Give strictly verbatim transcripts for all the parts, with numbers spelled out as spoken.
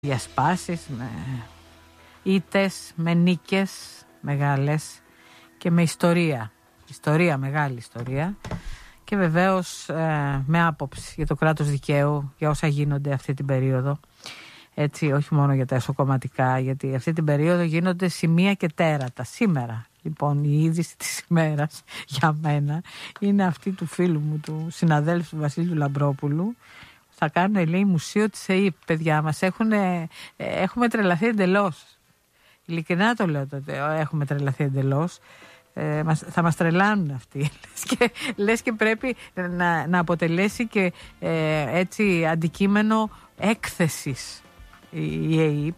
διασπάσεις, με ήττες, με νίκες μεγάλες και με ιστορία. Ιστορία, μεγάλη ιστορία. Και βεβαίως ε, με άποψη για το κράτος δικαίου, για όσα γίνονται αυτή την περίοδο. Έτσι, όχι μόνο για τα εσωκομματικά, γιατί αυτή την περίοδο γίνονται σημεία και τέρατα. Σήμερα, λοιπόν, η είδηση της ημέρας για μένα είναι αυτή του φίλου μου, του συναδέλφου του Βασίλειου Λαμπρόπουλου. Θα κάνουν, λέει, μουσείο της ΕΕΠ, παιδιά μας. Έχουν, ε, έχουμε τρελαθεί εντελώς. Ειλικρινά το λέω τότε, έχουμε τρελαθεί εντελώς. Ε, μας, θα μας τρελάνουν αυτοί. Λες και, λες και πρέπει να, να αποτελέσει και ε, έτσι αντικείμενο έκθεσης η ΕΕΠ.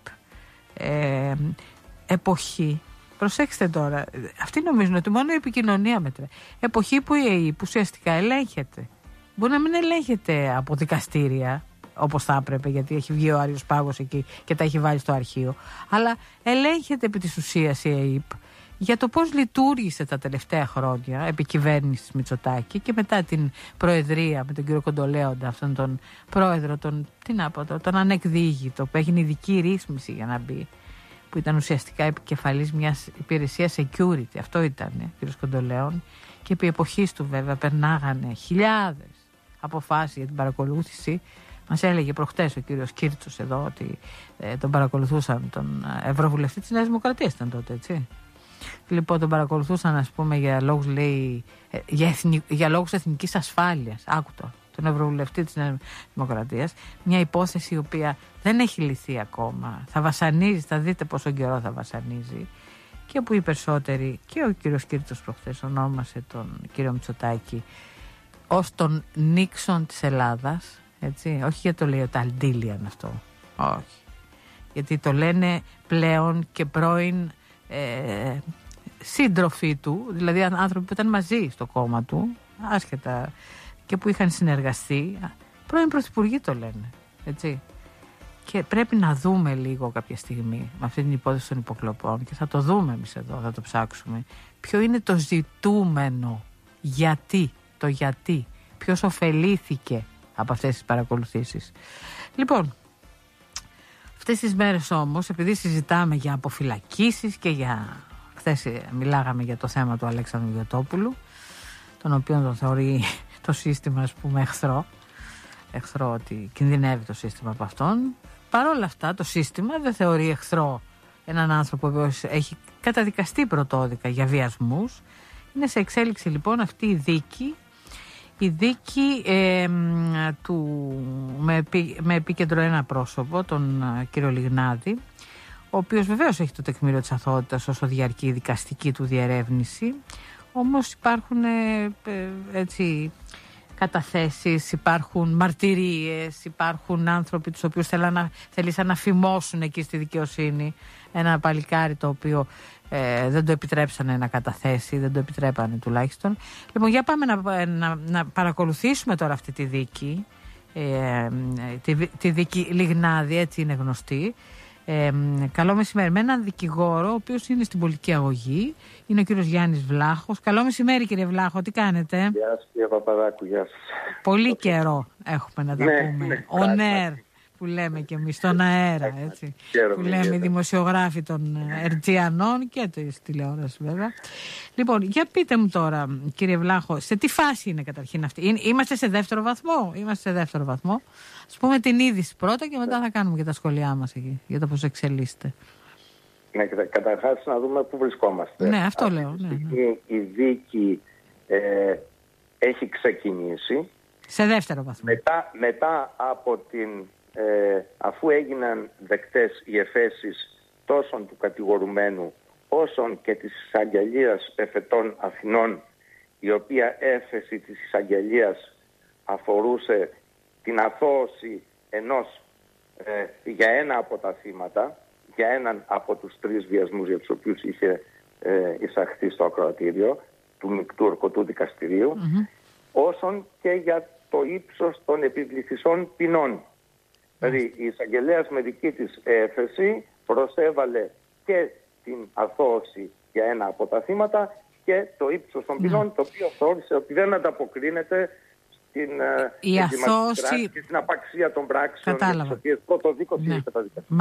Ε, εποχή. Προσέξτε τώρα, αυτοί νομίζουν ότι μόνο η επικοινωνία μέτρα. Εποχή που η ΕΕΠ ουσιαστικά ελέγχεται. Μπορεί να μην ελέγχεται από δικαστήρια όπως θα έπρεπε, γιατί έχει βγει ο Άριος Πάγος εκεί και τα έχει βάλει στο αρχείο, αλλά ελέγχεται επί της ουσίας η ΕΕΠ για το πώς λειτουργήσε τα τελευταία χρόνια επί κυβέρνησης Μητσοτάκη και μετά την προεδρία με τον κύριο Κοντολέοντα, αυτόν τον πρόεδρο, τον, τι να πω, τον ανεκδίγητο, που έγινε ειδική ρύθμιση για να μπει, που ήταν ουσιαστικά επικεφαλής μιας υπηρεσίας security. Αυτό ήταν ο κύριος Κοντολέον. Και επί εποχής του βέβαια περνάγανε χιλιάδες αποφάσεις για την παρακολούθηση. Μας έλεγε προχτές ο κύριος Κίρτσος εδώ ότι ε, τον παρακολουθούσαν, τον ευρωβουλευτή της Νέας Δημοκρατίας ήταν τότε, έτσι. Λοιπόν, τον παρακολουθούσαν, ας πούμε, για λόγους, λέει, ε, για, εθνι, για λόγους εθνικής ασφάλειας. Άκουτο, τον ευρωβουλευτή της Νέας Δημοκρατίας. Μια υπόθεση η οποία δεν έχει λυθεί ακόμα. Θα βασανίζει, θα δείτε πόσο καιρό θα βασανίζει. Και που οι περισσότεροι, και ο κύριος Κίρτσος προχθές ονόμασε τον κύριο Μητσοτάκη ως τον Νίξον της Ελλάδας, έτσι, όχι γιατί το λέει ο Ταλντίλιαν αυτό, όχι, γιατί το λένε πλέον και πρώην ε, σύντροφοι του, δηλαδή άνθρωποι που ήταν μαζί στο κόμμα του, άσχετα, και που είχαν συνεργαστεί, πρώην πρωθυπουργοί το λένε, έτσι. Και πρέπει να δούμε λίγο κάποια στιγμή με αυτή την υπόθεση των υποκλοπών, και θα το δούμε εμείς εδώ, θα το ψάξουμε, ποιο είναι το ζητούμενο, γιατί, το γιατί, ποιος ωφελήθηκε από αυτές τις παρακολουθήσεις. Λοιπόν, αυτές τις μέρες όμως, επειδή συζητάμε για αποφυλακίσεις και για, χθες μιλάγαμε για το θέμα του Αλέξανδρου Γιωτόπουλου, τον οποίο τον θεωρεί το σύστημα, ας πούμε, εχθρό, εχθρό ότι κινδυνεύει το σύστημα από αυτόν. Παρ' όλα αυτά το σύστημα δεν θεωρεί εχθρό έναν άνθρωπο που έχει καταδικαστεί πρωτόδικα για βιασμούς. Είναι σε εξέλιξη λοιπόν αυτή η δίκη, η δίκη ε, του, με, επί, με επίκεντρο ένα πρόσωπο, τον ε, κύριο Λιγνάδη, ο οποίος βεβαίως έχει το τεκμήριο της αθωότητας όσο διαρκεί η δικαστική του διερεύνηση, όμως υπάρχουν ε, ε, έτσι... καταθέσεις, υπάρχουν μαρτυρίες, υπάρχουν άνθρωποι τους οποίους θέλαν, θέλησαν να φημώσουν εκεί στη δικαιοσύνη, ένα παλικάρι το οποίο ε, δεν το επιτρέψανε να καταθέσει, δεν το επιτρέπανε τουλάχιστον. Λοιπόν, για πάμε να, να, να παρακολουθήσουμε τώρα αυτή τη δίκη, ε, τη, τη δίκη Λιγνάδη, έτσι είναι γνωστή. Ε, καλό μεσημέρι με έναν δικηγόρο ο οποίος είναι στην πολιτική αγωγή, είναι ο κύριος Γιάννης Βλάχος. Καλό μεσημέρι, κύριε Βλάχο, τι κάνετε? Γεια σας, κύριε Παπαδάκου, γεια σας. Πολύ καιρό έχουμε να τα ναι, πούμε, ναι, on air που λέμε και εμείς, στον αέρα, έτσι, που λέμε οι δημοσιογράφοι των Ερτζιανών και της τηλεόρασης βέβαια. Λοιπόν, για πείτε μου τώρα, κύριε Βλάχο, σε τι φάση είναι καταρχήν αυτή? Είμαστε σε δεύτερο βαθμό, είμαστε σε δεύτερο βαθμό. Ας πούμε την είδηση πρώτα και μετά θα κάνουμε και τα σχόλιά μας εκεί για το πώς εξελίσσεται. Ναι, καταρχάς να δούμε πού βρισκόμαστε. Ναι, αυτό αυτή λέω. Ναι, ναι. Η δίκη ε, έχει ξεκινήσει. Σε δεύτερο βαθμό. Μετά, μετά από την, ε, αφού έγιναν δεκτές οι εφέσεις τόσο του κατηγορουμένου όσων και της εισαγγελίας Εφετών Αθηνών, η οποία έφεση της εισαγγελίας αφορούσε την αθώωση ενός ε, για ένα από τα θύματα, για έναν από τους τρεις βιασμούς για τους οποίους είχε ε, εισαχθεί στο ακροατήριο του μεικτού ορκωτού δικαστηρίου, mm-hmm. όσον και για το ύψος των επιβληθισών ποινών. Mm-hmm. Δηλαδή η εισαγγελέας με δική της έφεση προσέβαλε και την αθώωση για ένα από τα θύματα και το ύψος των ποινών, mm-hmm. το οποίο θεώρησε ότι δεν ανταποκρίνεται την η αθώωση και την απαξία των πράξεων, τις οποίες πρωτοδίκως είναι καταδικασμένες.